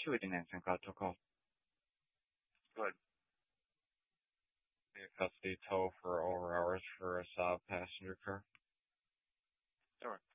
2019 call. Good. Custody tow for over hours for a Saab passenger car. Sure.